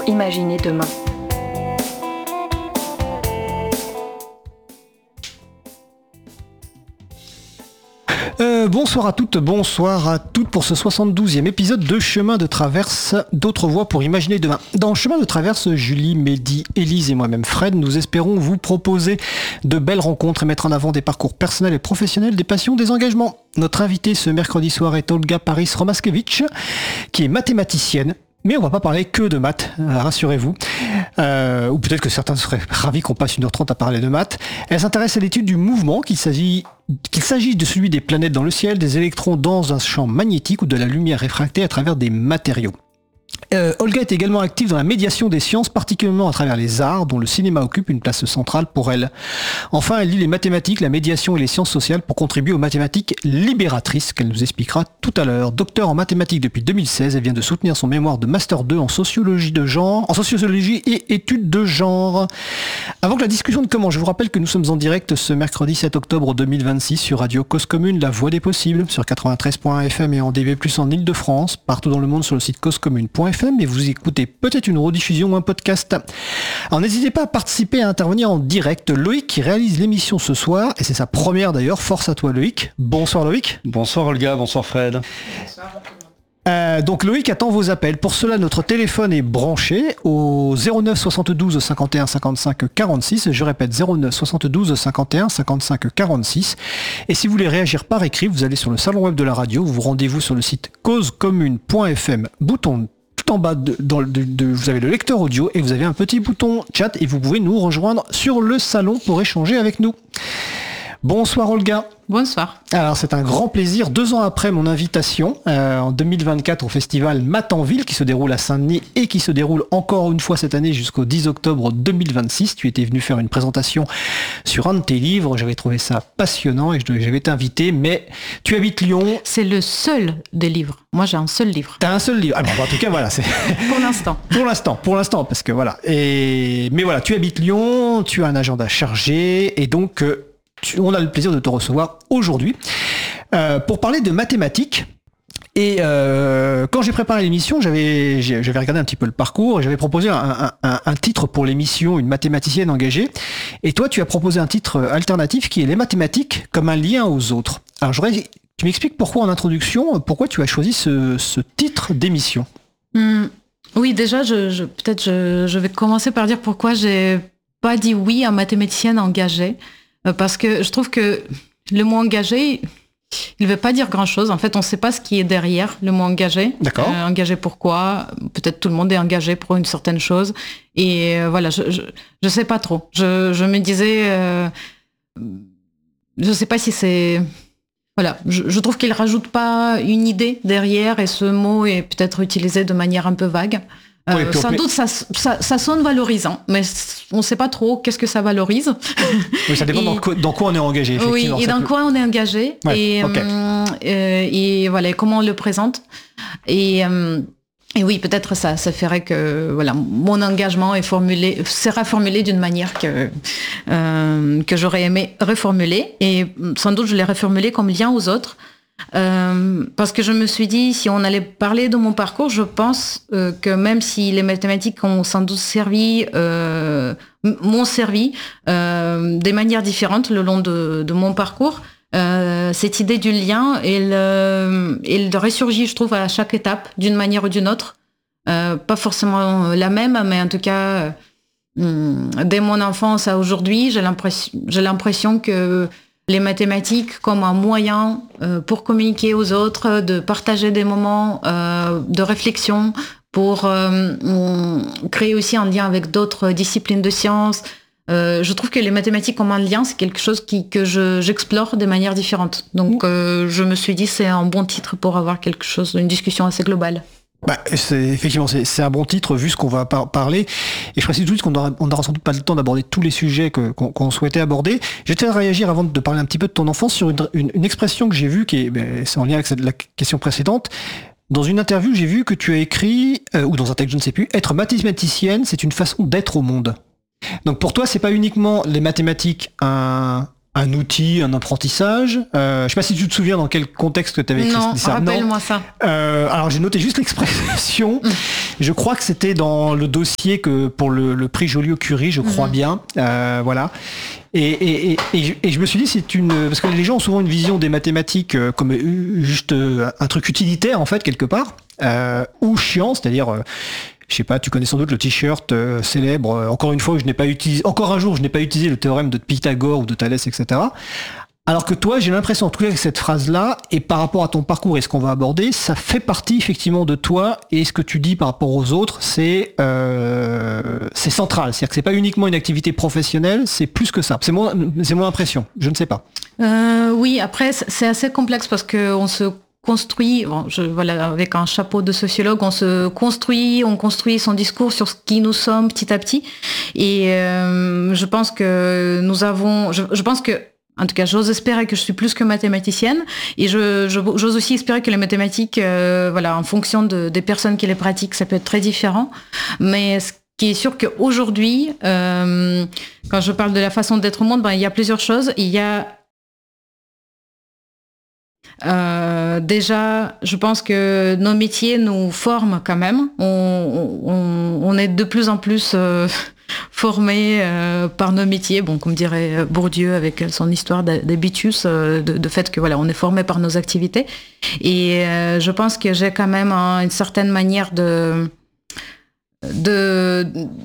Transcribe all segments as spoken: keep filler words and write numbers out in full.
imaginer demain. Euh, bonsoir à toutes, bonsoir à toutes pour ce soixante-douzième épisode de Chemin de Traverse, d'autres voies pour imaginer demain. Dans Chemin de Traverse, Julie, Mehdi, Élise et moi-même Fred, nous espérons vous proposer de belles rencontres et mettre en avant des parcours personnels et professionnels, des passions, des engagements. Notre invitée ce mercredi soir est Olga Paris Romaskevich, qui est mathématicienne. Mais on va pas parler que de maths, rassurez-vous. Euh, ou peut-être que certains seraient ravis qu'on passe une heure trente à parler de maths. Elle s'intéresse à l'étude du mouvement, qu'il s'agit, qu'il s'agisse de celui des planètes dans le ciel, des électrons dans un champ magnétique ou de la lumière réfractée à travers des matériaux. Euh, Olga est également active dans la médiation des sciences, particulièrement à travers les arts, dont le cinéma occupe une place centrale pour elle. Enfin, elle lit les mathématiques, la médiation et les sciences sociales pour contribuer aux mathématiques libératrices, qu'elle nous expliquera tout à l'heure. Docteur en mathématiques depuis deux mille seize, elle vient de soutenir son mémoire de Master deux en sociologie de genre, en sociologie et études de genre. Avant que la discussion ne commence, je vous rappelle que nous sommes en direct ce mercredi sept octobre deux mille vingt-six sur Radio Cause Commune, la voix des possibles, sur quatre-vingt-treize point F M et en D V plus, en Ile-de-France, partout dans le monde sur le site causecommune point F M. Et vous écoutez peut-être une rediffusion ou un podcast. Alors n'hésitez pas à participer, à intervenir en direct. Loïc qui réalise l'émission ce soir, et c'est sa première d'ailleurs, force à toi Loïc. Bonsoir Loïc. Bonsoir Olga, bonsoir Fred. Bonsoir. Euh, donc Loïc attend vos appels. Pour cela, notre téléphone est branché au zéro neuf soixante-douze cinquante et un cinquante-cinq quarante-six. Je répète, zéro neuf soixante-douze cinquante et un cinquante-cinq quarante-six. Et si vous voulez réagir par écrit, vous allez sur le salon web de la radio, vous rendez-vous sur le site causecommune point F M, bouton tout en bas, de, dans, de, de, vous avez le lecteur audio et vous avez un petit bouton chat et vous pouvez nous rejoindre sur le salon pour échanger avec nous. Bonsoir Olga. Bonsoir. Alors c'est un grand plaisir, deux ans après mon invitation, euh, en deux mille vingt-quatre au festival Math en Ville qui se déroule à Saint-Denis et qui se déroule encore une fois cette année jusqu'au dix octobre deux mille vingt-six. Tu étais venu faire une présentation sur un de tes livres, j'avais trouvé ça passionnant et j'avais t'invité, mais tu habites Lyon. C'est le seul des livres. Moi j'ai un seul livre. T'as un seul livre. Ah bon, en tout cas voilà. C'est... Pour l'instant. Pour l'instant, pour l'instant, parce que voilà. Et... Mais voilà, tu habites Lyon, tu as un agenda chargé et donc... Euh, on a le plaisir de te recevoir aujourd'hui euh, pour parler de mathématiques. Et euh, quand j'ai préparé l'émission, j'avais, j'avais regardé un petit peu le parcours, et j'avais proposé un, un, un titre pour l'émission, une mathématicienne engagée. Et toi, tu as proposé un titre alternatif qui est les mathématiques comme un lien aux autres. Alors, j'aurais, tu m'expliques pourquoi en introduction, pourquoi tu as choisi ce, ce titre d'émission ? Mmh, Oui, déjà, je, je, peut-être je, je vais commencer par dire pourquoi j'ai pas dit oui à mathématicienne engagée. Parce que je trouve que le mot engagé, il ne veut pas dire grand-chose. En fait, on ne sait pas ce qui est derrière le mot engagé. D'accord. Euh, engagé pourquoi ? Peut-être tout le monde est engagé pour une certaine chose. Et euh, voilà, je ne sais pas trop. Je, je me disais, euh, je ne sais pas si c'est... Voilà, je, je trouve qu'il ne rajoute pas une idée derrière et ce mot est peut-être utilisé de manière un peu vague. Euh, oui, sans doute ça, ça, ça sonne valorisant, mais on ne sait pas trop qu'est-ce que ça valorise. Oui, ça dépend et, dans, quoi, dans quoi on est engagé. Effectivement, oui, et dans peut... quoi on est engagé, ouais, et, okay. euh, et voilà, comment on le présente. Et, euh, et oui, peut-être ça, ça ferait que voilà, mon engagement est formulé, sera formulé d'une manière que, euh, que j'aurais aimé reformuler. Et sans doute je l'ai reformulé comme lien aux autres. Euh, parce que je me suis dit, si on allait parler de mon parcours, je pense euh, que même si les mathématiques ont sans doute servi, euh, m'ont servi euh, des manières différentes le long de, de mon parcours, euh, cette idée du lien, elle, euh, elle ressurgit, je trouve, à chaque étape, d'une manière ou d'une autre. Euh, pas forcément la même, mais en tout cas, euh, dès mon enfance à aujourd'hui, j'ai l'impression, j'ai l'impression que les mathématiques comme un moyen euh, pour communiquer aux autres, de partager des moments euh, de réflexion, pour euh, créer aussi un lien avec d'autres disciplines de sciences. Euh, je trouve que les mathématiques comme un lien, c'est quelque chose qui, que je, j'explore de manière différente. Donc euh, je me suis dit c'est un bon titre pour avoir quelque chose, une discussion assez globale. Bah, c'est, effectivement, c'est, c'est un bon titre vu ce qu'on va par- parler. Et je précise tout de suite qu'on n'aura on sans doute pas le temps d'aborder tous les sujets que, qu'on, qu'on souhaitait aborder. Je vais réagir avant de parler un petit peu de ton enfance sur une, une, une expression que j'ai vue, qui est, ben, c'est en lien avec la question précédente. Dans une interview, j'ai vu que tu as écrit, euh, ou dans un texte, je ne sais plus, être mathématicienne, c'est une façon d'être au monde. Donc pour toi, c'est pas uniquement les mathématiques un, un outil, un apprentissage. Euh, je sais pas si tu te souviens dans quel contexte tu avais écrit non, ça. Rappelle-moi ça. Euh, alors j'ai noté juste l'expression. Je crois que c'était dans le dossier que pour le, le prix Joliot-Curie, je crois mmh. bien. Euh, voilà. Et, et, et, et, je, et je me suis dit, c'est une... Parce que les gens ont souvent une vision des mathématiques comme juste un truc utilitaire, en fait, quelque part, euh, ou chiant, c'est-à-dire... Euh, je sais pas, tu connais sans doute le t-shirt euh, célèbre. Euh, encore une fois, je n'ai pas utilisé, encore un jour, je n'ai pas utilisé le théorème de Pythagore ou de Thalès, et cetera. Alors que toi, j'ai l'impression, en tout cas, que cette phrase-là, et par rapport à ton parcours et ce qu'on va aborder, ça fait partie effectivement de toi. Et ce que tu dis par rapport aux autres, c'est euh, c'est central. C'est-à-dire que c'est pas uniquement une activité professionnelle, c'est plus que ça. C'est mon, c'est mon impression. Je ne sais pas. Euh, oui, après, c'est assez complexe parce que on se construit, bon, je, voilà, avec un chapeau de sociologue, on se construit, on construit son discours sur ce qui nous sommes petit à petit. Et euh, je pense que nous avons, je, je pense que, en tout cas, j'ose espérer que je suis plus que mathématicienne, et je, je j'ose aussi espérer que les mathématiques, euh, voilà, en fonction de, des personnes qui les pratiquent, ça peut être très différent. Mais ce qui est sûr qu'aujourd'hui, euh, quand je parle de la façon d'être au monde, ben, il y a plusieurs choses. Il y a Euh, déjà, je pense que nos métiers nous forment quand même. On, on, on est de plus en plus euh, formés euh, par nos métiers. Bon, comme dirait Bourdieu avec son histoire d'habitus, euh, de, de fait que voilà, on est formé par nos activités. Et euh, je pense que j'ai quand même un, une certaine manière de de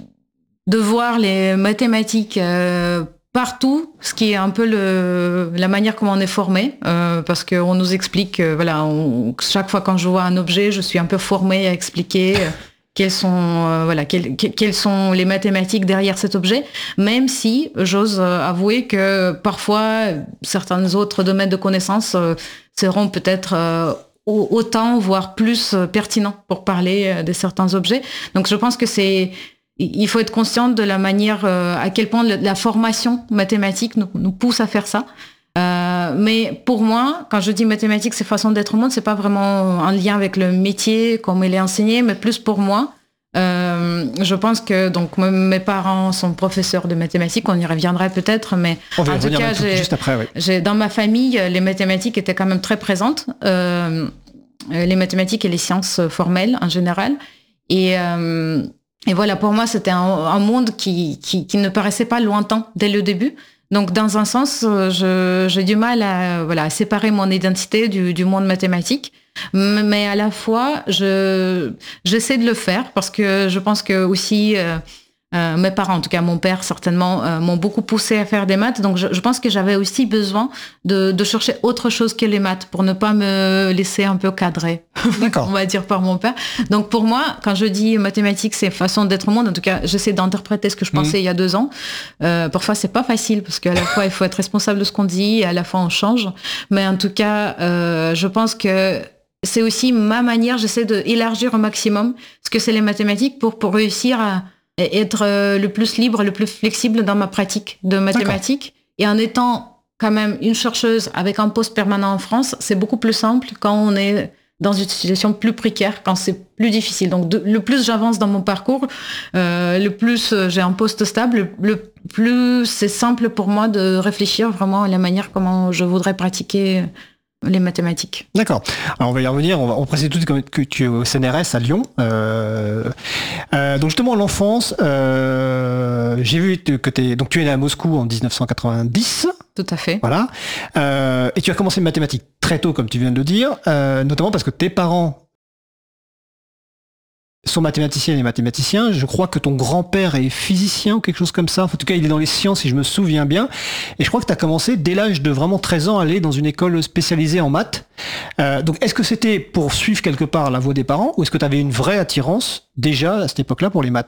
de voir les mathématiques. Euh, Partout, ce qui est un peu le, la manière comment on est formé, euh, parce qu'on nous explique, euh, voilà, on, chaque fois quand je vois un objet, je suis un peu formée à expliquer euh, quelles sont, euh, voilà, quelles, quelles sont les mathématiques derrière cet objet, même si j'ose avouer que parfois certains autres domaines de connaissances euh, seront peut-être euh, autant, voire plus pertinents pour parler de certains objets. Donc je pense que c'est il faut être consciente de la manière euh, à quel point la formation mathématique nous, nous pousse à faire ça. Euh, mais pour moi, quand je dis mathématiques, c'est façon d'être au monde, c'est pas vraiment un lien avec le métier comme il est enseigné, mais plus pour moi. Euh, je pense que donc mes parents sont professeurs de mathématiques, on y reviendrait peut-être, mais on va en tout cas, tout j'ai, juste après, oui. j'ai dans ma famille, les mathématiques étaient quand même très présentes, euh, les mathématiques et les sciences formelles en général, et euh, Et voilà, pour moi, c'était un, un monde qui, qui, qui ne paraissait pas lointain dès le début. Donc, dans un sens, je, j'ai du mal à, voilà, à séparer mon identité du, du monde mathématique. Mais à la fois, je, j'essaie de le faire parce que je pense que aussi, euh, euh, mes parents, en tout cas mon père certainement, euh, m'ont beaucoup poussé à faire des maths. Donc, je, je pense que j'avais aussi besoin de, de chercher autre chose que les maths pour ne pas me laisser un peu cadrer, D'accord. on va dire, par mon père. Donc, pour moi, quand je dis mathématiques, c'est façon d'être au monde. En tout cas, j'essaie d'interpréter ce que je pensais mmh. il y a deux ans. Euh, parfois, c'est pas facile parce qu'à la fois, il faut être responsable de ce qu'on dit et à la fois, on change. Mais en tout cas, euh, je pense que c'est aussi ma manière, j'essaie d'élargir au maximum ce que c'est les mathématiques pour, pour réussir à être le plus libre, le plus flexible dans ma pratique de mathématiques. D'accord. Et en étant quand même une chercheuse avec un poste permanent en France, c'est beaucoup plus simple quand on est dans une situation plus précaire, quand c'est plus difficile. Donc de, le plus j'avance dans mon parcours, euh, le plus j'ai un poste stable, le plus c'est simple pour moi de réfléchir vraiment à la manière comment je voudrais pratiquer les mathématiques. D'accord. Alors on va y revenir. On va on précise tout de suite que tu es au C N R S à Lyon. Euh, euh, donc justement l'enfance, euh, j'ai vu que t'es donc tu es né à Moscou en dix-neuf cent quatre-vingt-dix. Tout à fait. Voilà. Euh, et tu as commencé les mathématiques très tôt, comme tu viens de le dire, euh, notamment parce que tes parents sont mathématiciennes et mathématiciens. Je crois que ton grand-père est physicien ou quelque chose comme ça. En tout cas, il est dans les sciences, si je me souviens bien. Et je crois que tu as commencé dès l'âge de vraiment treize ans à aller dans une école spécialisée en maths. Euh, donc, est-ce que c'était pour suivre quelque part la voie des parents ou est-ce que tu avais une vraie attirance déjà à cette époque-là pour les maths ?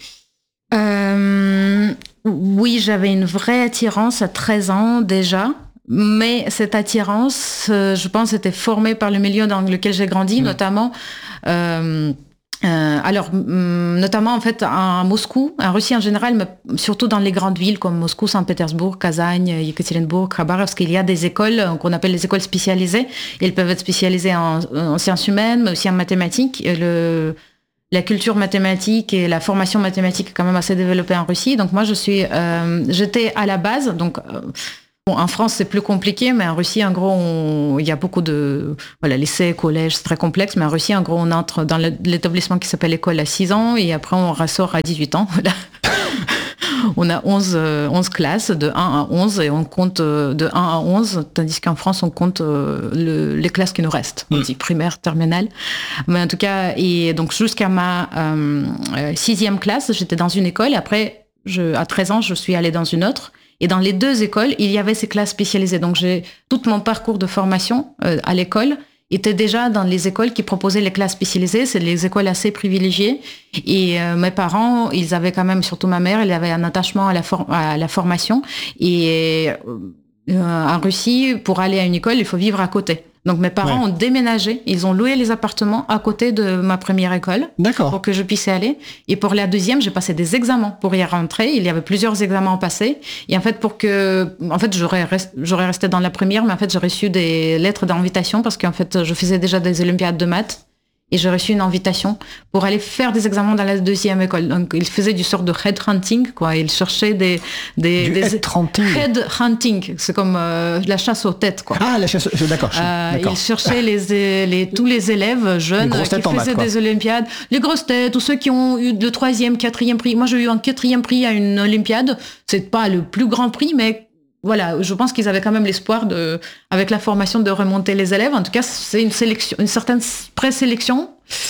euh, Oui, j'avais une vraie attirance à treize ans déjà. Mais cette attirance, euh, je pense, était formée par le milieu dans lequel j'ai grandi, mmh. notamment... Euh, Euh, alors, notamment en fait à Moscou, en Russie en général, mais surtout dans les grandes villes comme Moscou, Saint-Pétersbourg, Kazagne, Yekaterinbourg, Khabarovsk, il y a des écoles qu'on appelle les écoles spécialisées. Elles peuvent être spécialisées en, en sciences humaines, mais aussi en mathématiques. Le, la culture mathématique et la formation mathématique est quand même assez développée en Russie. Donc moi, je suis, euh, j'étais à la base, donc. Euh, Bon, en France, c'est plus compliqué, mais en Russie, en gros, on... il y a beaucoup de voilà, lycées, collèges, c'est très complexe, mais en Russie, en gros, on entre dans l'établissement qui s'appelle l'école à six ans et après, on ressort à dix-huit ans. Voilà. On a onze, onze classes de un à onze et on compte de un à onze, tandis qu'en France, on compte le, les classes qui nous restent, on dit primaire, terminale. Mais en tout cas, et donc jusqu'à ma euh, sixième classe, j'étais dans une école et après, je, à treize ans, je suis allée dans une autre. Et dans les deux écoles, il y avait ces classes spécialisées. Donc, j'ai tout mon parcours de formation euh, à l'école était déjà dans les écoles qui proposaient les classes spécialisées. C'est les écoles assez privilégiées. Et euh, mes parents, ils avaient quand même, surtout ma mère, elle avait un attachement à la, for- à la formation. Et euh, en Russie, pour aller à une école, il faut vivre à côté. Donc mes parents ouais. ont déménagé, ils ont loué les appartements à côté de ma première école. D'accord. Pour que je puisse y aller. Et pour la deuxième, j'ai passé des examens pour y rentrer. Il y avait plusieurs examens à passer. Et en fait, pour que, en fait, j'aurais rest... j'aurais resté dans la première, mais en fait, j'ai reçu des lettres d'invitation parce qu'en fait, je faisais déjà des olympiades de maths. Et j'ai reçu une invitation pour aller faire des examens dans la deuxième école. Donc, il faisait du sort de headhunting, quoi. Il cherchait des... des, du des headhunting. Headhunting, c'est comme euh, la chasse aux têtes, quoi. Ah, la chasse aux... D'accord. Euh, d'accord. Il cherchait les, les, tous les élèves jeunes qui faisaient maths, des olympiades. Les grosses têtes, ou ceux qui ont eu le troisième, quatrième prix. Moi, j'ai eu un quatrième prix à une olympiade. C'est pas le plus grand prix, mais... Voilà, je pense qu'ils avaient quand même l'espoir de, avec la formation, de remonter les élèves. En tout cas, c'est une sélection, une certaine présélection.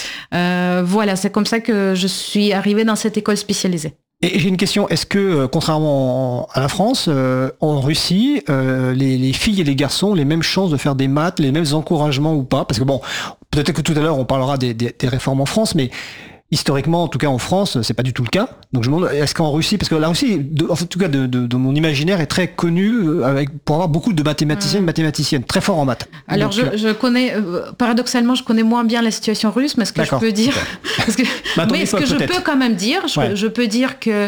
Euh, voilà, c'est comme ça que je suis arrivée dans cette école spécialisée. Et j'ai une question, est-ce que, euh, contrairement à la France, euh, en Russie, euh, les, les filles et les garçons ont les mêmes chances de faire des maths, les mêmes encouragements ou pas? Parce que bon, peut-être que tout à l'heure, on parlera des, des, des réformes en France, mais... Historiquement, en tout cas en France, c'est pas du tout le cas. Donc je me demande, est-ce qu'en Russie, parce que la Russie, de, en tout cas de, de, de mon imaginaire, est très connue avec, pour avoir beaucoup de mathématiciens et mathématiciennes, très forts en maths. Alors Donc, je, je connais, euh, paradoxalement, je connais moins bien la situation russe, mais ce que je peux dire, parce que, bah, mais ce que je peux quand même dire, je, ouais. je peux dire que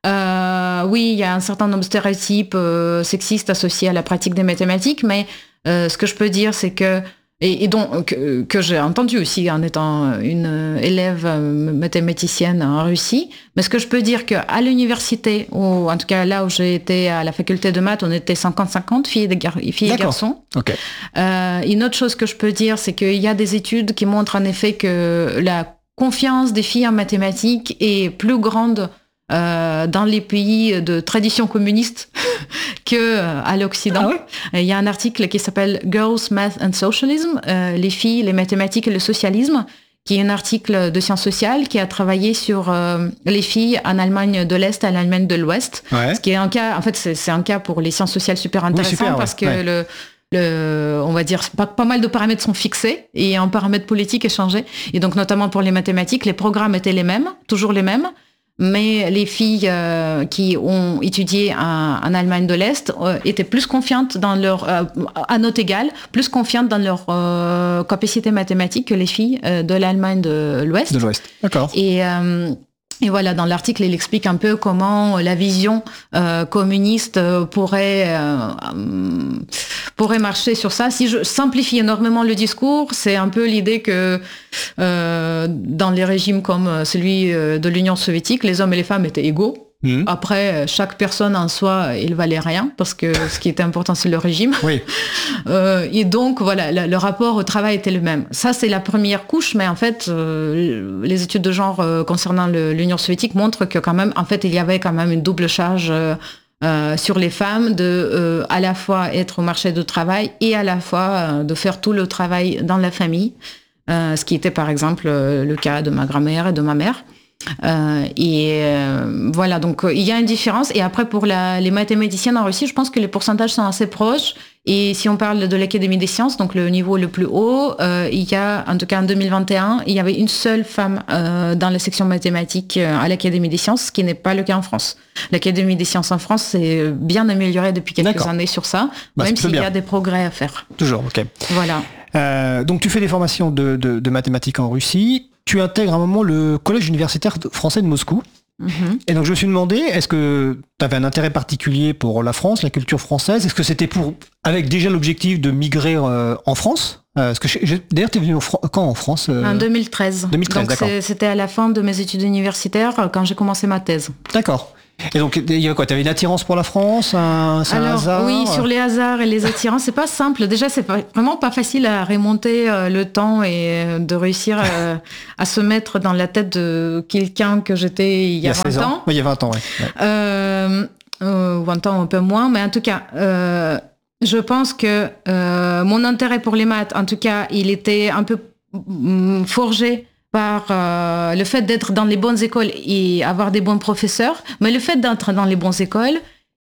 euh, oui, il y a un certain nombre de stéréotypes euh, sexistes associés à la pratique des mathématiques, mais euh, ce que je peux dire, c'est que Et, et donc, que, que j'ai entendu aussi en étant une élève mathématicienne en Russie. Mais ce que je peux dire qu'à l'université, ou en tout cas là où j'ai été à la faculté de maths, on était cinquante cinquante, filles et, gar- filles et garçons. Okay. Euh, une autre chose que je peux dire, c'est qu'il y a des études qui montrent en effet que la confiance des filles en mathématiques est plus grande Euh, dans les pays de tradition communiste que euh, à l'Occident. Ah ouais. Il y a un article qui s'appelle Girls, Math and Socialism, euh, les filles, les mathématiques et le socialisme, qui est un article de sciences sociales qui a travaillé sur euh, les filles en Allemagne de l'Est et en Allemagne de l'Ouest. Ouais. Ce qui est un cas, en fait, c'est, c'est un cas pour les sciences sociales super intéressant oui, super, parce ouais. que ouais. le Le, on va dire, pas, pas mal de paramètres sont fixés et un paramètre politique est changé. Et donc, notamment pour les mathématiques, les programmes étaient les mêmes, toujours les mêmes. Mais les filles euh, qui ont étudié en, en Allemagne de l'Est euh, étaient plus confiantes dans leur, euh, à note égale, plus confiantes dans leur euh, capacité mathématique que les filles euh, de l'Allemagne de l'Ouest. De l'Ouest, d'accord. Et, euh, et voilà, dans l'article, il explique un peu comment la vision euh, communiste pourrait, euh, pourrait marcher sur ça. Si je simplifie énormément le discours, c'est un peu l'idée que euh, dans les régimes comme celui de l'Union soviétique, les hommes et les femmes étaient égaux. Mmh. Après, chaque personne en soi, il valait rien, parce que ce qui était important, c'est le régime. Oui. Euh, et donc, voilà, le, le rapport au travail était le même. Ça, c'est la première couche, mais en fait, euh, les études de genre euh, concernant le, l'Union soviétique montrent que quand même, en fait, il y avait quand même une double charge euh, euh, sur les femmes de euh, à la fois être au marché du travail et à la fois euh, de faire tout le travail dans la famille, euh, ce qui était par exemple euh, le cas de ma grand-mère et de ma mère. Euh, et euh, voilà, donc euh, il y a une différence. Et après, pour la, les mathématiciennes en Russie, je pense que les pourcentages sont assez proches. Et si on parle de l'Académie des sciences, donc le niveau le plus haut, euh, il y a, en tout cas en deux mille vingt et un, il y avait une seule femme euh, dans la section mathématiques euh, à l'Académie des sciences, ce qui n'est pas le cas en France. L'Académie des sciences en France s'est bien améliorée depuis quelques D'accord. années sur ça, bah, même s'il bien. y a des progrès à faire. Toujours, ok. Voilà. Euh, donc tu fais des formations de, de, de mathématiques en Russie. Tu intègres à un moment le collège universitaire français de Moscou. Mmh. Et donc je me suis demandé, est-ce que tu avais un intérêt particulier pour la France, la culture française? Est-ce que c'était pour, avec déjà l'objectif de migrer euh, en France? euh, parce que je, D'ailleurs, tu es venu Fran- quand en France euh... En deux mille treize. deux mille treize, donc d'accord. C'est, c'était à la fin de mes études universitaires quand j'ai commencé ma thèse. D'accord. Et donc, il y avait quoi? Tu avais une attirance pour la France, un, c'est Alors, un hasard? Oui, sur les hasards et les attirances, c'est pas simple. Déjà, c'est pas, vraiment pas facile à remonter euh, le temps et euh, de réussir euh, à se mettre dans la tête de quelqu'un que j'étais il y a, il y a vingt ans. ans. Oui, il y a vingt ans, oui. Ouais. Euh, euh, vingt ans, un peu moins, mais en tout cas, euh, je pense que euh, mon intérêt pour les maths, en tout cas, il était un peu mm, forgé par euh, le fait d'être dans les bonnes écoles et avoir des bons professeurs, mais le fait d'être dans les bonnes écoles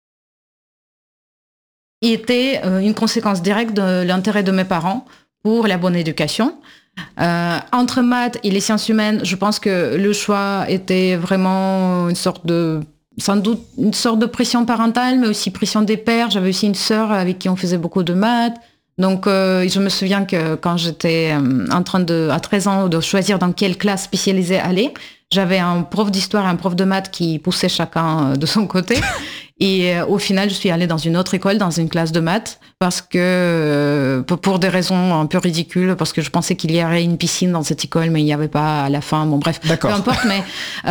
était euh, une conséquence directe de l'intérêt de mes parents pour la bonne éducation. Euh, entre maths et les sciences humaines, je pense que le choix était vraiment une sorte de, sans doute une sorte de pression parentale, mais aussi pression des pairs. J'avais aussi une sœur avec qui on faisait beaucoup de maths. Donc, euh, je me souviens que quand j'étais euh, en train de, à treize ans, de choisir dans quelle classe spécialisée aller, j'avais un prof d'histoire et un prof de maths qui poussaient chacun de son côté. Et euh, au final, je suis allée dans une autre école, dans une classe de maths, parce que, euh, pour des raisons un peu ridicules, parce que je pensais qu'il y aurait une piscine dans cette école, mais il n'y avait pas à la fin. Bon, bref, D'accord. peu importe, mais,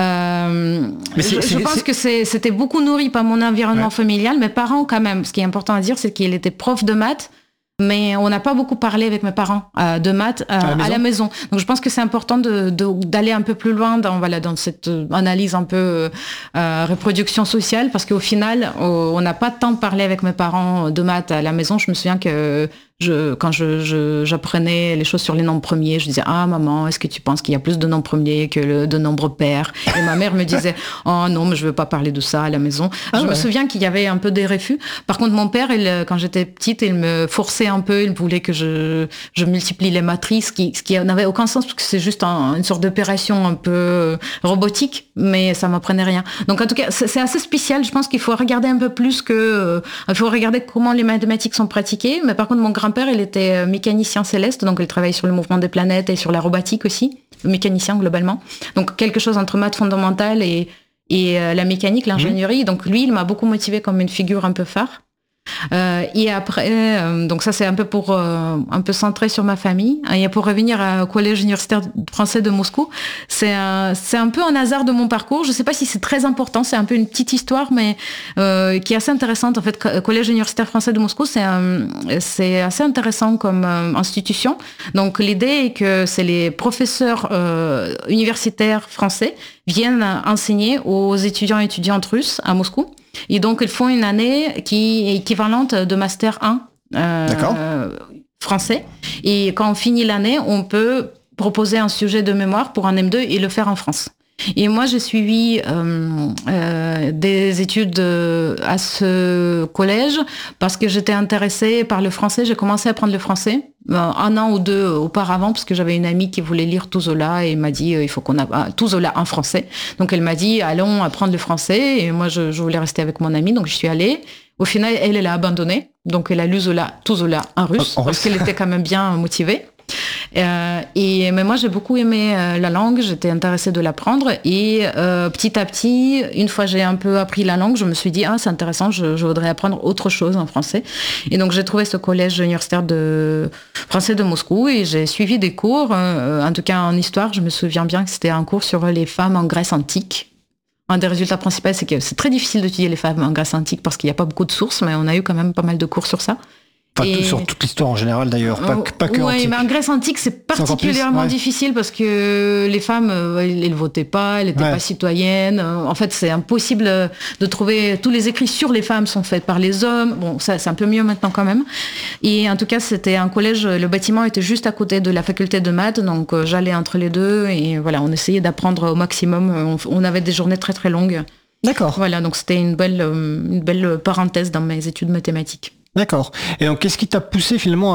euh, mais c'est, je, c'est, je pense c'est... que c'est, c'était beaucoup nourri par mon environnement ouais. familial. Mes parents, quand même, ce qui est important à dire, c'est qu'il était prof de maths. Mais on n'a pas beaucoup parlé avec mes parents euh, de maths euh, à, la à la maison. Donc je pense que c'est important de, de, d'aller un peu plus loin dans, voilà, dans cette analyse un peu euh, reproduction sociale, parce qu'au final, on n'a pas tant parlé avec mes parents de maths à la maison. Je me souviens que je, quand je, je, j'apprenais les choses sur les nombres premiers, je disais « Ah maman, est-ce que tu penses qu'il y a plus de nombres premiers que le, de nombres pairs ?» Et ma mère me disait « Oh non, mais je ne veux pas parler de ça à la maison. Ah » Je ouais. me souviens qu'il y avait un peu des refus. Par contre, mon père, il, quand j'étais petite, il me forçait un peu, il voulait que je, je multiplie les matrices, ce qui, ce qui n'avait aucun sens, parce que c'est juste un, une sorte d'opération un peu robotique, mais ça m'apprenait rien. Donc en tout cas, c'est, c'est assez spécial. Je pense qu'il faut regarder un peu plus que... Euh, il faut regarder comment les mathématiques sont pratiquées. Mais par contre, mon grand père, il était mécanicien céleste, donc il travaillait sur le mouvement des planètes et sur la robotique aussi, mécanicien globalement. Donc quelque chose entre maths fondamentales et, et euh, la mécanique, l'ingénierie. Mmh. Donc lui, il m'a beaucoup motivée comme une figure un peu phare. Euh, et après, euh, donc ça c'est un peu pour euh, un peu centré sur ma famille. Et pour revenir au collège universitaire français de Moscou, c'est un, c'est un peu un hasard de mon parcours. Je sais pas si c'est très important, c'est un peu une petite histoire, mais euh, qui est assez intéressante. En fait, collège universitaire français de Moscou, c'est un, c'est assez intéressant comme euh, institution. Donc l'idée est que c'est les professeurs euh, universitaires français viennent enseigner aux étudiants et étudiantes russes à Moscou. Et donc, ils font une année qui est équivalente de Master un euh, euh, français. Et quand on finit l'année, on peut proposer un sujet de mémoire pour un M deux et le faire en France. Et moi, j'ai suivi euh, euh, des études à ce collège parce que j'étais intéressée par le français. J'ai commencé à apprendre le français euh, un an ou deux auparavant parce que j'avais une amie qui voulait lire tout Zola et elle m'a dit euh, il faut qu'on a ah, tout Zola en français. Donc elle m'a dit allons apprendre le français et moi je, je voulais rester avec mon amie donc je suis allée. Au final, elle, elle a abandonné. Donc elle a lu Zola, tout Zola en russe en parce russe. Qu'elle était quand même bien motivée. Euh, et mais moi j'ai beaucoup aimé euh, la langue, j'étais intéressée de l'apprendre et euh, petit à petit, une fois j'ai un peu appris la langue, je me suis dit ah c'est intéressant, je, je voudrais apprendre autre chose en français. Et donc j'ai trouvé ce collège universitaire de français de Moscou et j'ai suivi des cours. Euh, en tout cas en histoire, je me souviens bien que c'était un cours sur les femmes en Grèce antique. Un des résultats principaux, c'est que c'est très difficile d'étudier les femmes en Grèce antique parce qu'il n'y a pas beaucoup de sources, mais on a eu quand même pas mal de cours sur ça. Enfin, et... tout, sur toute l'histoire en général d'ailleurs, pas, oh, pas que ouais, antique. Mais en Grèce antique, c'est particulièrement plus, ouais. difficile parce que les femmes, elles ne votaient pas, elles n'étaient ouais. pas citoyennes. En fait, c'est impossible de trouver... Tous les écrits sur les femmes sont faits par les hommes. Bon, ça, c'est un peu mieux maintenant quand même. Et en tout cas, c'était un collège, le bâtiment était juste à côté de la faculté de maths, donc euh, j'allais entre les deux et voilà, on essayait d'apprendre au maximum. On, on avait des journées très très longues. D'accord. Voilà, donc c'était une belle, une belle parenthèse dans mes études mathématiques. D'accord. Et donc, qu'est-ce qui t'a poussé finalement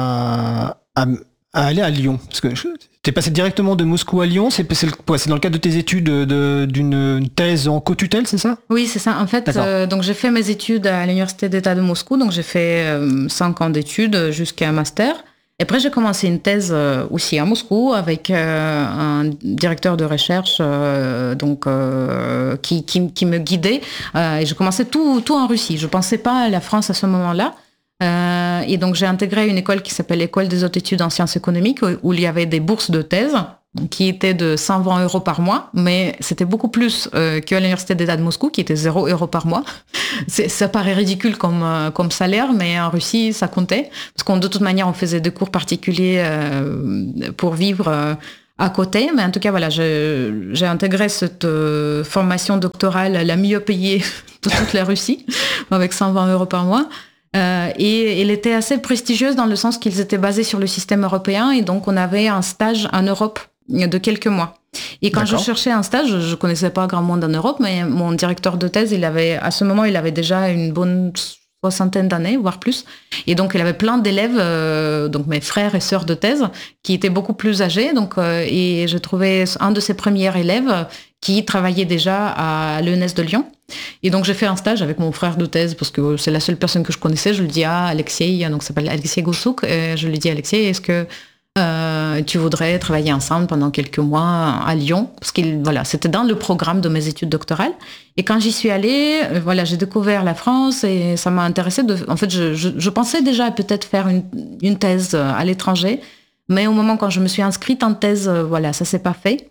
à, à, à aller à Lyon ? Parce que t'es passé directement de Moscou à Lyon, c'est, c'est, c'est dans le cadre de tes études de, d'une thèse en co-tutelle, c'est ça ? Oui, c'est ça. En fait, euh, donc j'ai fait mes études à l'Université d'État de Moscou, donc j'ai fait euh, cinq ans d'études jusqu'à un master. Et après, j'ai commencé une thèse euh, aussi à Moscou avec euh, un directeur de recherche euh, donc, euh, qui, qui, qui me guidait. Euh, et je commençais tout, tout en Russie. Je ne pensais pas à la France à ce moment-là. Euh, et donc, j'ai intégré une école qui s'appelle l'École des hautes études en sciences économiques où, où il y avait des bourses de thèse qui était de cent vingt euros par mois, mais c'était beaucoup plus euh, qu'à l'université d'État de Moscou, qui était zéro euros par mois. C'est, ça paraît ridicule comme, euh, comme salaire, mais en Russie, ça comptait. Parce qu'on, de toute manière, on faisait des cours particuliers euh, pour vivre euh, à côté. Mais en tout cas, voilà, j'ai, j'ai intégré cette euh, formation doctorale la mieux payée de toute la Russie, avec cent vingt euros par mois. Euh, et elle était assez prestigieuse dans le sens qu'ils étaient basés sur le système européen. Et donc, on avait un stage en Europe de quelques mois. Et quand D'accord. je cherchais un stage, je ne connaissais pas grand monde en Europe, mais mon directeur de thèse, il avait, à ce moment, il avait déjà une bonne soixantaine d'années, voire plus. Et donc, il avait plein d'élèves, euh, donc mes frères et sœurs de thèse, qui étaient beaucoup plus âgés. Donc, euh, et je trouvais un de ses premiers élèves qui travaillait déjà à l'E N S de Lyon. Et donc, j'ai fait un stage avec mon frère de thèse, parce que c'est la seule personne que je connaissais. Je lui dis à Alexei, donc ça s'appelle Alexei Goussouk, et je lui dis, Alexei, est-ce que Euh, tu voudrais travailler ensemble pendant quelques mois à Lyon, parce que voilà, c'était dans le programme de mes études doctorales. Et quand j'y suis allée, euh, voilà, j'ai découvert la France et ça m'a intéressée. De, en fait, je, je, je pensais déjà peut-être faire une, une thèse à l'étranger, mais au moment quand je me suis inscrite en thèse, euh, voilà, ça s'est pas fait.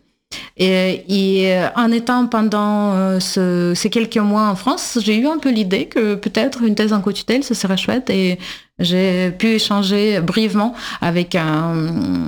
Et, et en étant pendant euh, ce, ces quelques mois en France, j'ai eu un peu l'idée que peut-être une thèse en co-tutelle, ce serait chouette. Et j'ai pu échanger brièvement avec un,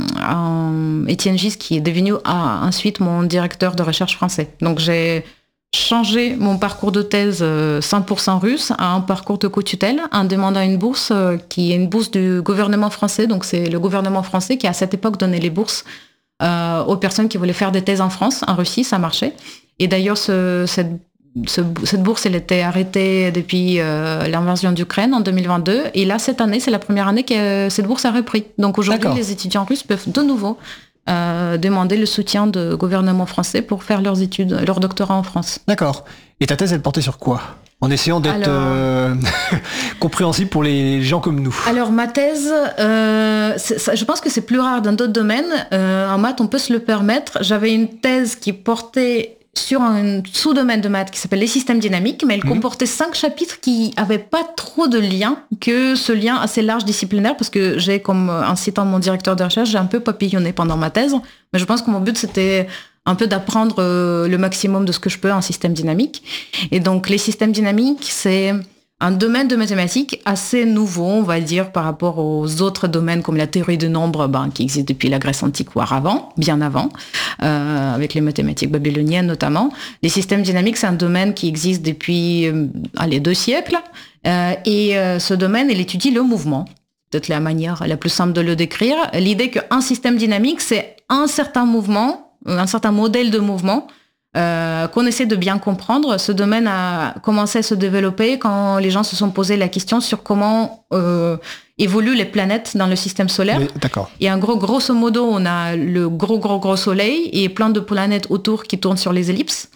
un Étienne Gis qui est devenu ah, ensuite mon directeur de recherche français. Donc j'ai changé mon parcours de thèse cent pour cent russe à un parcours de co-tutelle en demandant une bourse qui est une bourse du gouvernement français. Donc c'est le gouvernement français qui à cette époque donnait les bourses Euh, aux personnes qui voulaient faire des thèses en France, en Russie, ça marchait. Et d'ailleurs, ce, cette, ce, cette bourse, elle était arrêtée depuis euh, l'invasion d'Ukraine en deux mille vingt-deux. Et là, cette année, c'est la première année que cette bourse a repris. Donc aujourd'hui, D'accord. les étudiants russes peuvent de nouveau euh, demander le soutien du gouvernement français pour faire leurs études, leur doctorat en France. D'accord. Et ta thèse, elle portait sur quoi ? En essayant d'être alors, euh, compréhensible pour les gens comme nous. Alors, ma thèse, euh, ça, je pense que c'est plus rare dans d'autres domaines. Euh, en maths, on peut se le permettre. J'avais une thèse qui portait sur un sous-domaine de maths qui s'appelle les systèmes dynamiques, mais elle mmh. comportait cinq chapitres qui n'avaient pas trop de lien, que ce lien assez large disciplinaire, parce que j'ai, comme en citant mon directeur de recherche, j'ai un peu papillonné pendant ma thèse. Mais je pense que mon but, c'était un peu d'apprendre euh, le maximum de ce que je peux en système dynamique. Et donc, les systèmes dynamiques, c'est un domaine de mathématiques assez nouveau, on va dire, par rapport aux autres domaines comme la théorie des nombres, ben, qui existe depuis la Grèce antique, voire avant, bien avant, euh, avec les mathématiques babyloniennes notamment. Les systèmes dynamiques, c'est un domaine qui existe depuis euh, allez, deux siècles. Euh, et euh, ce domaine, il étudie le mouvement. Peut-être la manière la plus simple de le décrire. L'idée qu'un système dynamique, c'est un certain mouvement, un certain modèle de mouvement euh, qu'on essaie de bien comprendre. Ce domaine a commencé à se développer quand les gens se sont posé la question sur comment euh, évoluent les planètes dans le système solaire. Oui, d'accord. Et en gros, grosso modo, on a le gros, gros, gros soleil et plein de planètes autour qui tournent sur les ellipses.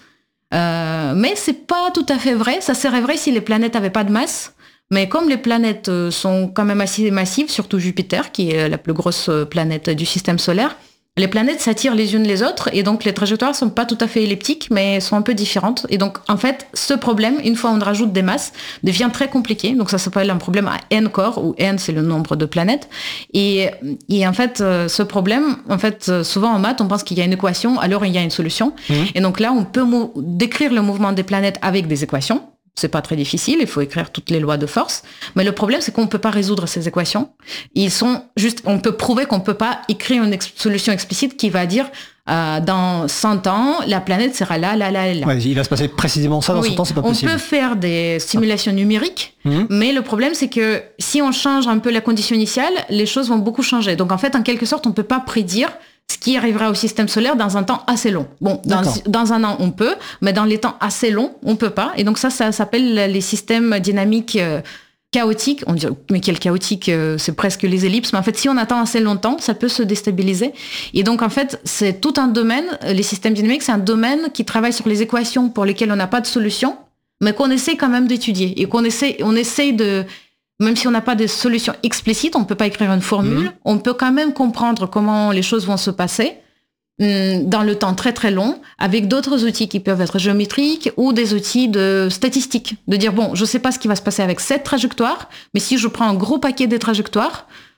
Euh, mais c'est pas tout à fait vrai. Ça serait vrai si les planètes n'avaient pas de masse. Mais comme les planètes sont quand même assez massives, surtout Jupiter, qui est la plus grosse planète du système solaire, les planètes s'attirent les unes les autres et donc les trajectoires sont pas tout à fait elliptiques mais sont un peu différentes. Et donc en fait, ce problème, une fois on rajoute des masses, devient très compliqué. Donc ça s'appelle un problème à n corps, où n c'est le nombre de planètes. Et, et en fait, ce problème, en fait, souvent en maths, on pense qu'il y a une équation, alors il y a une solution. Mmh. Et donc là, on peut mo- décrire le mouvement des planètes avec des équations. C'est pas très difficile, il faut écrire toutes les lois de force. Mais le problème, c'est qu'on ne peut pas résoudre ces équations. Ils sont juste, on peut prouver qu'on ne peut pas écrire une ex- solution explicite qui va dire euh, dans cent ans, la planète sera là, là, là, là. Ouais, il va se passer précisément ça dans oui, cent ans, c'est pas possible. On peut faire des simulations numériques, mmh. mais le problème, c'est que si on change un peu la condition initiale, les choses vont beaucoup changer. Donc en fait, en quelque sorte, on ne peut pas prédire ce qui arrivera au système solaire dans un temps assez long. Bon, dans, dans un an, on peut, mais dans les temps assez longs, on peut pas. Et donc ça, ça s'appelle les systèmes dynamiques euh, chaotiques. On dit, mais quel chaotique, euh, c'est presque les ellipses. Mais en fait, si on attend assez longtemps, ça peut se déstabiliser. Et donc, en fait, c'est tout un domaine. Les systèmes dynamiques, c'est un domaine qui travaille sur les équations pour lesquelles on n'a pas de solution, mais qu'on essaie quand même d'étudier. Et qu'on essaie, on essaie de... Même si on n'a pas de solution explicite, on ne peut pas écrire une formule, mmh. on peut quand même comprendre comment les choses vont se passer hum, dans le temps très très long, avec d'autres outils qui peuvent être géométriques ou des outils de statistiques. De dire, bon, je ne sais pas ce qui va se passer avec cette trajectoire, mais si je prends un gros paquet des trajectoires,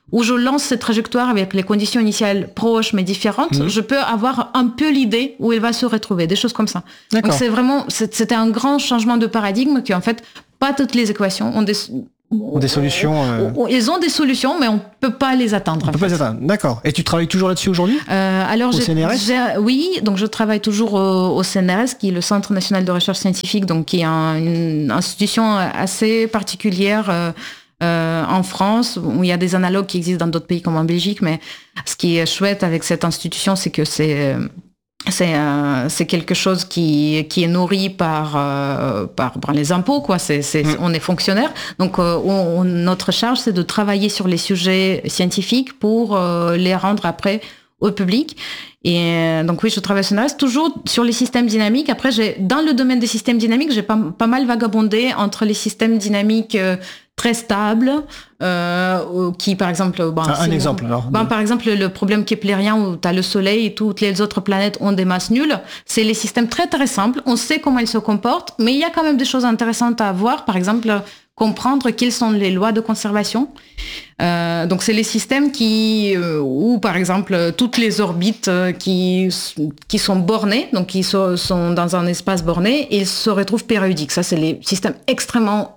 où je lance cette trajectoire avec les conditions initiales proches mais différentes, mmh. je peux avoir un peu l'idée où elle va se retrouver, des choses comme ça. D'accord. Donc c'est vraiment, c'était un grand changement de paradigme qui en fait, pas toutes les équations ont des... Ont des solutions. Euh... Ils ont des solutions, mais on peut pas les atteindre. On peut pas les atteindre. D'accord. Et tu travailles toujours là-dessus aujourd'hui ? euh, Alors, au j'ai, C N R S j'ai, oui, donc je travaille toujours au, au C N R S, qui est le Centre national de recherche scientifique, donc qui est un, une institution assez particulière euh, euh, en France, où il y a des analogues qui existent dans d'autres pays comme en Belgique. Mais ce qui est chouette avec cette institution, c'est que c'est euh, C'est, euh, c'est quelque chose qui, qui est nourri par, euh, par, par les impôts, quoi. C'est, c'est, mmh. On est fonctionnaire. Donc, euh, on, on, notre charge, c'est de travailler sur les sujets scientifiques pour euh, les rendre après au public. Et euh, donc, oui, je travaille sur N R S, toujours sur les systèmes dynamiques. Après, j'ai, dans le domaine des systèmes dynamiques, j'ai pas, pas mal vagabondé entre les systèmes dynamiques euh, très stables, euh, qui, par exemple... Ben, un, un exemple, alors. Ben, par exemple, le problème keplérien où tu as le Soleil et toutes les autres planètes ont des masses nulles, c'est les systèmes très, très simples. On sait comment ils se comportent, mais il y a quand même des choses intéressantes à voir. Par exemple, comprendre quelles sont les lois de conservation. Euh, donc, c'est les systèmes qui... Euh, où, par exemple, toutes les orbites euh, qui, qui sont bornées, donc qui so, sont dans un espace borné, et se retrouvent périodiques. Ça, c'est les systèmes extrêmement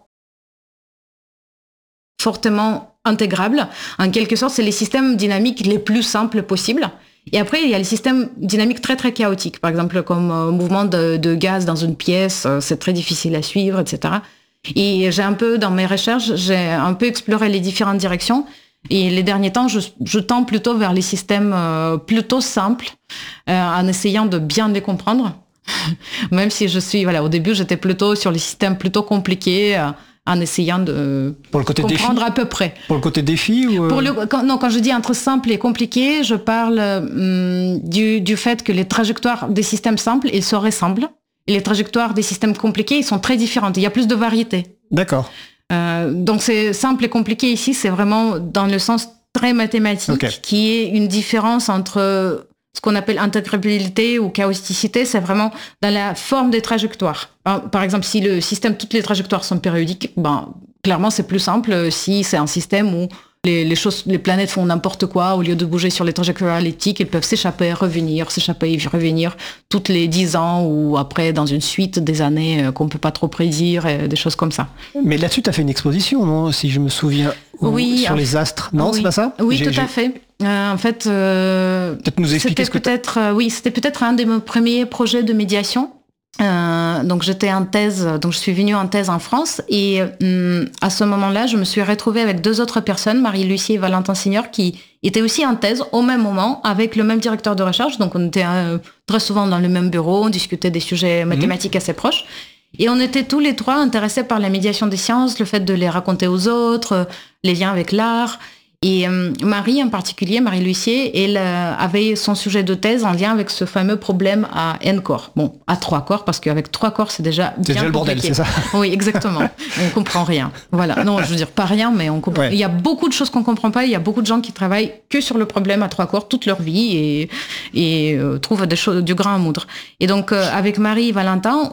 fortement intégrables. En quelque sorte, c'est les systèmes dynamiques les plus simples possibles. Et après, il y a les systèmes dynamiques très, très chaotiques. Par exemple, comme euh, mouvement de, de gaz dans une pièce, euh, c'est très difficile à suivre, et cetera. Et j'ai un peu, dans mes recherches, j'ai un peu exploré les différentes directions. Et les derniers temps, je, je tends plutôt vers les systèmes euh, plutôt simples, euh, en essayant de bien les comprendre. Même si je suis, voilà, au début, j'étais plutôt sur les systèmes plutôt compliqués, euh, en essayant de pour le côté comprendre défi, à peu près. Pour le côté défi ou euh... pour le, quand, non, quand je dis entre simple et compliqué, je parle hum, du, du fait que les trajectoires des systèmes simples, ils se ressemblent. Et les trajectoires des systèmes compliqués, ils sont très différentes. Il y a plus de variété. D'accord. Euh, donc c'est simple et compliqué ici, c'est vraiment dans le sens très mathématique, okay. qui est une différence entre ce qu'on appelle intégrabilité ou chaoticité, c'est vraiment dans la forme des trajectoires. Par exemple, si le système, toutes les trajectoires sont périodiques, ben, clairement, c'est plus simple si c'est un système où les, les, choses, les planètes font n'importe quoi, au lieu de bouger sur les trajectoires elliptiques, elles peuvent s'échapper, revenir, s'échapper et revenir toutes les dix ans ou après dans une suite des années qu'on ne peut pas trop prédire, et des choses comme ça. Mais là-dessus, tu as fait une exposition, non ? Si je me souviens, oui, sur euh, les astres. Non, oui. c'est pas ça ? Oui, j'ai, tout j'ai... à fait. Euh, en fait, euh, peut-être nous expliquer c'était ce que peut-être, euh, oui, c'était peut-être un de mes premiers projets de médiation. Euh, donc j'étais en thèse, donc je suis venue en thèse en France et hum, à ce moment-là, je me suis retrouvée avec deux autres personnes, Marie-Lucie et Valentin Signor, qui étaient aussi en thèse au même moment avec le même directeur de recherche. Donc on était euh, très souvent dans le même bureau, on discutait des sujets mathématiques mmh. assez proches. Et on était tous les trois intéressés par la médiation des sciences, le fait de les raconter aux autres, les liens avec l'art. Et euh, Marie en particulier, Marie Lucier, elle euh, avait son sujet de thèse en lien avec ce fameux problème à n corps. Bon, à trois corps, parce qu'avec trois corps, c'est déjà c'est bien déjà le bordel, compliqué. C'est ça ? Oui, exactement. On comprend rien. Voilà. Non, je veux dire pas rien, mais on comprend. Ouais. Il y a beaucoup de choses qu'on comprend pas. Il y a beaucoup de gens qui travaillent que sur le problème à trois corps toute leur vie et, et euh, trouvent des choses, du grain à moudre. Et donc, euh, avec Marie et Valentin,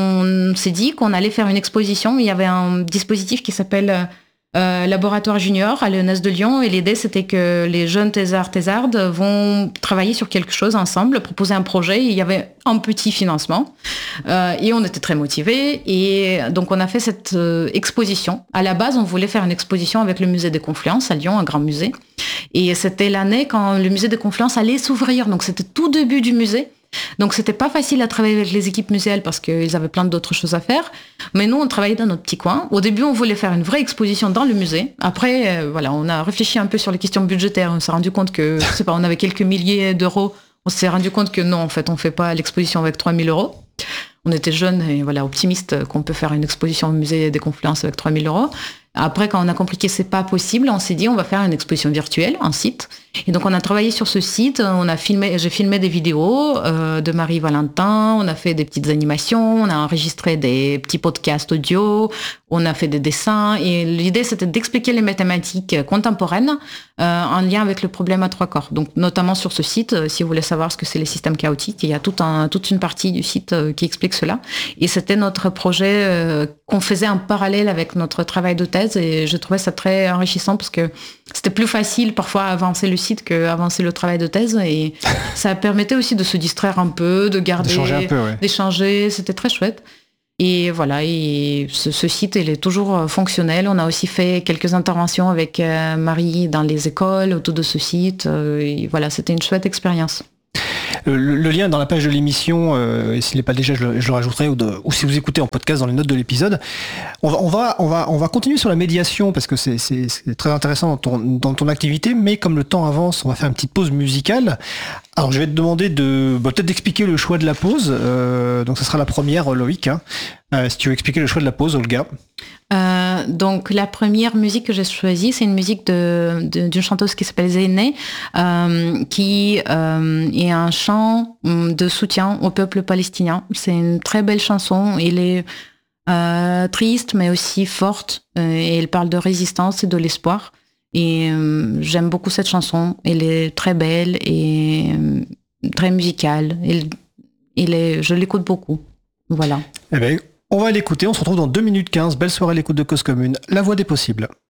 on s'est dit qu'on allait faire une exposition. Il y avait un dispositif qui s'appelle Euh, laboratoire junior à l'E N S de Lyon, et l'idée c'était que les jeunes thésards, thésardes vont travailler sur quelque chose ensemble, proposer un projet, et il y avait un petit financement euh, et on était très motivés, et donc on a fait cette euh, exposition. À la base, on voulait faire une exposition avec le musée des Confluences à Lyon, un grand musée, et c'était l'année quand le musée des Confluences allait s'ouvrir, donc c'était tout début du musée. Donc c'était pas facile à travailler avec les équipes muséales parce qu'ils avaient plein d'autres choses à faire. Mais nous, on travaillait dans notre petit coin. Au début, on voulait faire une vraie exposition dans le musée. Après, euh, voilà, on a réfléchi un peu sur les questions budgétaires. On s'est rendu compte que, je sais pas, on avait quelques milliers d'euros. On s'est rendu compte que non, en fait, on fait pas l'exposition avec trois mille euros. On était jeunes et voilà, optimistes qu'on peut faire une exposition au musée des Confluences avec trois mille euros. Après, quand on a compris que c'est pas possible, on s'est dit on va faire une exposition virtuelle, un site. Et donc on a travaillé sur ce site, on a filmé, j'ai filmé des vidéos euh, de Marie Valentin, on a fait des petites animations, on a enregistré des petits podcasts audio, on a fait des dessins et l'idée c'était d'expliquer les mathématiques contemporaines euh, en lien avec le problème à trois corps. Donc notamment sur ce site, euh, si vous voulez savoir ce que c'est les systèmes chaotiques, il y a tout un, toute une partie du site euh, qui explique cela. Et c'était notre projet euh, qu'on faisait en parallèle avec notre travail de thèse et je trouvais ça très enrichissant parce que c'était plus facile parfois à avancer le site qu'avancer le travail de thèse et ça permettait aussi de se distraire un peu, de garder, d'échanger un peu, ouais. d'échanger, c'était très chouette. Et voilà, et ce, ce site, il est toujours fonctionnel. On a aussi fait quelques interventions avec euh, Marie dans les écoles autour de ce site. Euh, et voilà, c'était une chouette expérience. Le, le lien dans la page de l'émission, euh, et s'il n'est pas déjà, je le, je le rajouterai, ou, de, ou si vous écoutez en podcast dans les notes de l'épisode. On va, on va, on va, on va continuer sur la médiation parce que c'est, c'est, c'est très intéressant dans ton, dans ton activité, mais comme le temps avance, on va faire une petite pause musicale. Alors je vais te demander de bah, peut-être d'expliquer le choix de la pause. Euh, donc ce sera la première, Loïc. Hein. Euh, si tu veux expliquer le choix de la pause, Olga. Euh, donc la première musique que j'ai choisie, c'est une musique de, de, d'une chanteuse qui s'appelle Zéné, euh, qui euh, est un chant de soutien au peuple palestinien. C'est une très belle chanson. Elle est euh, triste, mais aussi forte. Et elle parle de résistance et de l'espoir. Et euh, j'aime beaucoup cette chanson. Elle est très belle et euh, très musicale. Elle, elle est, je l'écoute beaucoup. Voilà. Eh bien, on va l'écouter, on se retrouve dans deux minutes quinze. Belle soirée à l'écoute de Cause Commune, la voix des possibles.